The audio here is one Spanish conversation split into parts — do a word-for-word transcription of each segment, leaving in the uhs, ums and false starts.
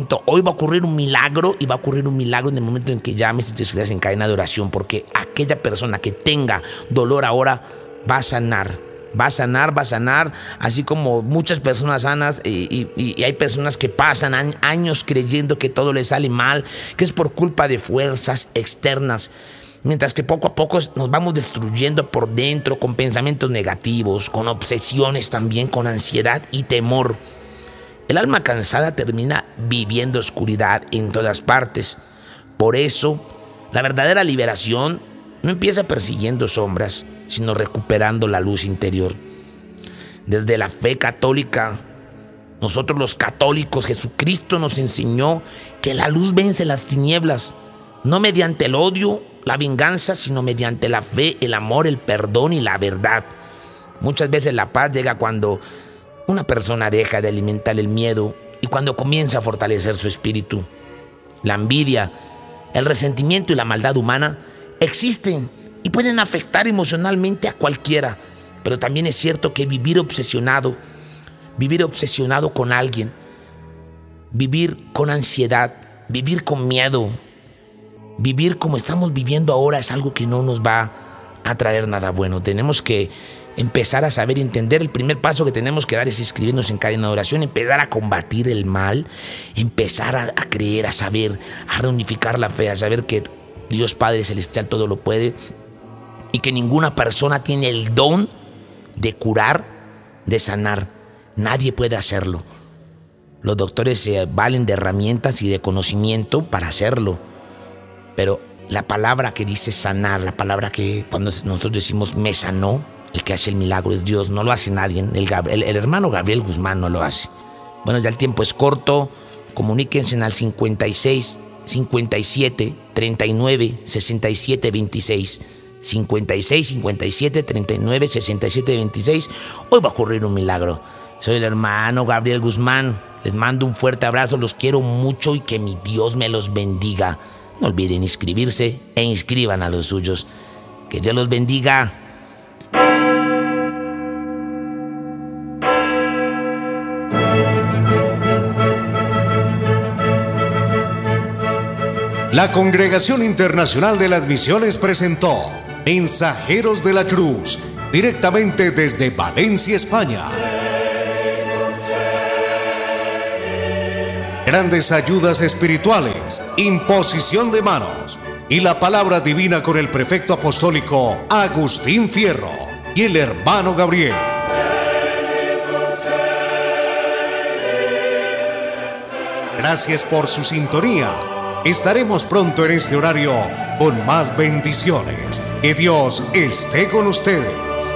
repito, hoy va a ocurrir un milagro y va a ocurrir un milagro en el momento en que llames y te escribas en cadena de oración, porque aquella persona que tenga dolor ahora va a sanar. Va a sanar, va a sanar, así como muchas personas sanas y, y, y hay personas que pasan años creyendo que todo les sale mal, que es por culpa de fuerzas externas. Mientras que poco a poco nos vamos destruyendo por dentro con pensamientos negativos, con obsesiones también, con ansiedad y temor. El alma cansada termina viviendo oscuridad en todas partes. Por eso, la verdadera liberación no empieza persiguiendo sombras, sino recuperando la luz interior. Desde la fe católica, nosotros los católicos, Jesucristo nos enseñó que la luz vence las tinieblas, no mediante el odio, la venganza, sino mediante la fe, el amor, el perdón y la verdad. Muchas veces la paz llega cuando una persona deja de alimentar el miedo y cuando comienza a fortalecer su espíritu. La envidia, el resentimiento y la maldad humana existen y pueden afectar emocionalmente a cualquiera, pero también es cierto que vivir obsesionado, vivir obsesionado con alguien, vivir con ansiedad, vivir con miedo, vivir como estamos viviendo ahora es algo que no nos va a traer nada bueno. Tenemos que empezar a saber y entender. El primer paso que tenemos que dar es inscribirnos en cadena de oración, empezar a combatir el mal, empezar a, a creer, a saber, a reunificar la fe, a saber que Dios Padre Celestial todo lo puede y que ninguna persona tiene el don de curar, de sanar. Nadie puede hacerlo. Los doctores se valen de herramientas y de conocimiento para hacerlo, pero la palabra que dice sanar, la palabra que cuando nosotros decimos me sanó, el que hace el milagro es Dios, no lo hace nadie. El, el, el hermano Gabriel Guzmán no lo hace. Bueno, ya el tiempo es corto. Comuníquense al cincuenta y seis, cincuenta y siete, treinta y nueve, sesenta y siete, veintiséis. cincuenta y seis, cincuenta y siete, treinta y nueve, sesenta y siete, veintiséis. Hoy va a ocurrir un milagro. Soy el hermano Gabriel Guzmán. Les mando un fuerte abrazo, los quiero mucho y que mi Dios me los bendiga. No olviden inscribirse e inscriban a los suyos. Que Dios los bendiga. La Congregación Internacional de las Misiones presentó Mensajeros de la Cruz, directamente desde Valencia, España. Grandes ayudas espirituales, imposición de manos y la palabra divina con el prefecto apostólico Agustín Fierro y el hermano Gabriel. Gracias por su sintonía. Estaremos pronto en este horario con más bendiciones. Que Dios esté con ustedes.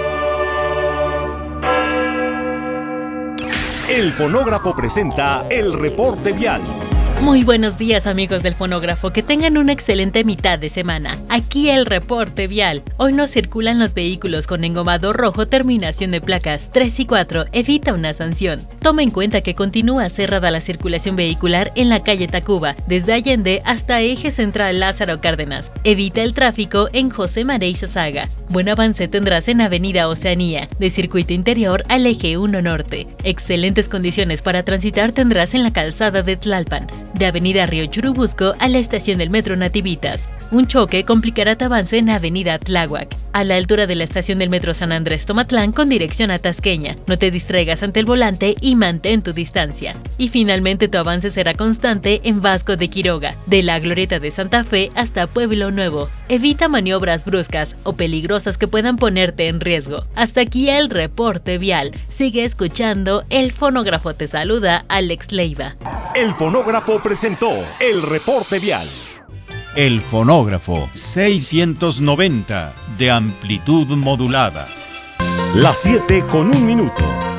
El Fonógrafo presenta el reporte vial. Muy buenos días, amigos del Fonógrafo, que tengan una excelente mitad de semana. Aquí el reporte vial. Hoy no circulan los vehículos con engomado rojo terminación de placas tres y cuatro, evita una sanción. Toma en cuenta que continúa cerrada la circulación vehicular en la calle Tacuba, desde Allende hasta Eje Central Lázaro Cárdenas. Evita el tráfico en José María Saga. Buen avance tendrás en Avenida Oceanía, de Circuito Interior al Eje uno Norte. Excelentes condiciones para transitar tendrás en la calzada de Tlalpan, de Avenida Río Churubusco a la estación del Metro Nativitas. Un choque complicará tu avance en Avenida Tláhuac, a la altura de la estación del Metro San Andrés Tomatlán con dirección a Tasqueña. No te distraigas ante el volante y mantén tu distancia. Y finalmente tu avance será constante en Vasco de Quiroga, de la Glorieta de Santa Fe hasta Pueblo Nuevo. Evita maniobras bruscas o peligrosas que puedan ponerte en riesgo. Hasta aquí el reporte vial. Sigue escuchando El Fonógrafo. Te saluda Alex Leiva. El Fonógrafo presentó el reporte vial. El Fonógrafo seiscientos noventa de amplitud modulada. Las siete con un minuto.